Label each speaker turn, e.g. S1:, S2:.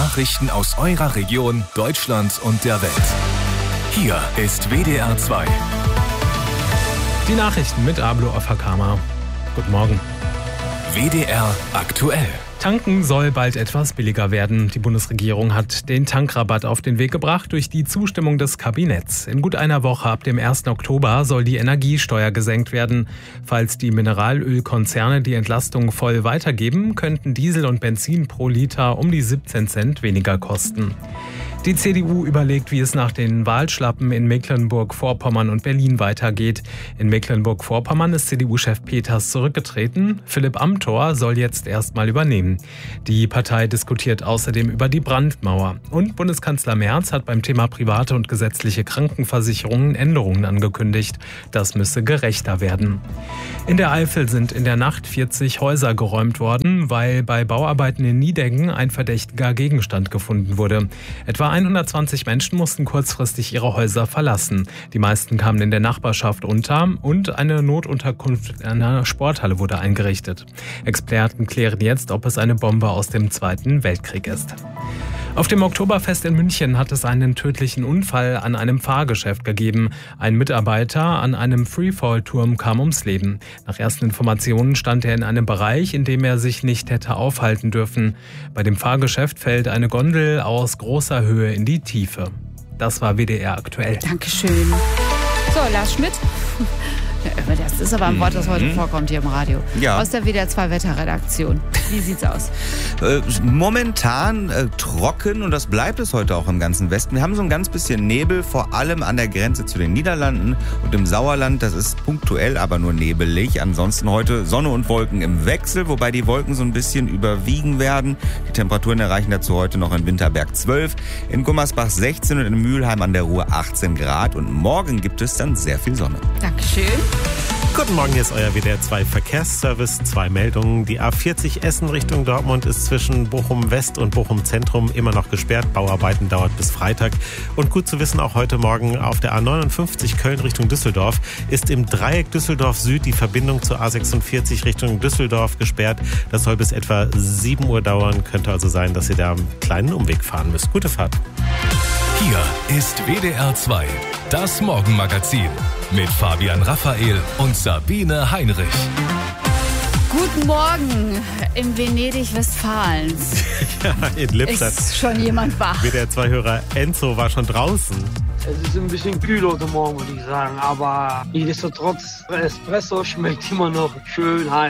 S1: Nachrichten aus eurer Region, Deutschland und der Welt. Hier ist WDR 2.
S2: Die Nachrichten mit Ablo Afakama. Guten Morgen.
S1: WDR aktuell.
S2: Tanken soll bald etwas billiger werden. Die Bundesregierung hat den Tankrabatt auf den Weg gebracht durch die Zustimmung des Kabinetts. In gut einer Woche ab dem 1. Oktober soll die Energiesteuer gesenkt werden. Falls die Mineralölkonzerne die Entlastung voll weitergeben, könnten Diesel und Benzin pro Liter um die 17 Cent weniger kosten. Die CDU überlegt, wie es nach den Wahlschlappen in Mecklenburg-Vorpommern und Berlin weitergeht. In Mecklenburg-Vorpommern ist CDU-Chef Peters zurückgetreten. Philipp Amthor soll jetzt erstmal übernehmen. Die Partei diskutiert außerdem über die Brandmauer. Und Bundeskanzler Merz hat beim Thema private und gesetzliche Krankenversicherungen Änderungen angekündigt. Das müsse gerechter werden. In der Eifel sind in der Nacht 40 Häuser geräumt worden, weil bei Bauarbeiten in Nideggen ein verdächtiger Gegenstand gefunden wurde. Etwa 120 Menschen mussten kurzfristig ihre Häuser verlassen. Die meisten kamen in der Nachbarschaft unter und eine Notunterkunft in einer Sporthalle wurde eingerichtet. Experten klären jetzt, ob es eine Bombe aus dem Zweiten Weltkrieg ist. Auf dem Oktoberfest in München hat es einen tödlichen Unfall an einem Fahrgeschäft gegeben. Ein Mitarbeiter an einem Freefall-Turm kam ums Leben. Nach ersten Informationen stand er in einem Bereich, in dem er sich nicht hätte aufhalten dürfen. Bei dem Fahrgeschäft fällt eine Gondel aus großer Höhe in die Tiefe. Das war WDR aktuell.
S3: Dankeschön. So, Lars Schmidt. Das ist aber ein Wort, das heute vorkommt hier im Radio.
S4: Ja.
S3: Aus der WDR 2 Wetterredaktion. Wie sieht's aus?
S4: Momentan trocken und das bleibt es heute auch im ganzen Westen. Wir haben so ein ganz bisschen Nebel, vor allem an der Grenze zu den Niederlanden und im Sauerland. Das ist punktuell, aber nur nebelig. Ansonsten heute Sonne und Wolken im Wechsel, wobei die Wolken so ein bisschen überwiegen werden. Die Temperaturen erreichen dazu heute noch in Winterberg 12, in Gummersbach 16 und in Mülheim an der Ruhr 18 Grad. Und morgen gibt es dann sehr viel Sonne.
S3: Dankeschön.
S5: Guten Morgen, hier ist euer WDR 2 Verkehrsservice. 2 Meldungen. Die A40 Essen Richtung Dortmund ist zwischen Bochum West und Bochum Zentrum immer noch gesperrt. Bauarbeiten dauert bis Freitag. Und gut zu wissen, auch heute Morgen auf der A59 Köln Richtung Düsseldorf ist im Dreieck Düsseldorf Süd die Verbindung zur A46 Richtung Düsseldorf gesperrt. Das soll bis etwa 7 Uhr dauern. Könnte also sein, dass ihr da einen kleinen Umweg fahren müsst. Gute Fahrt.
S1: Hier ist WDR 2, das Morgenmagazin mit Fabian Raphael und Sabine Heinrich.
S3: Guten Morgen im Venedig Westfalens.
S5: Ja, in Lippstadt.
S3: Ist schon jemand wach?
S5: WDR 2-Hörer Enzo war schon draußen.
S6: Es ist ein bisschen kühl heute Morgen, würde ich sagen, aber nichtsdestotrotz, Espresso schmeckt immer noch schön heiß.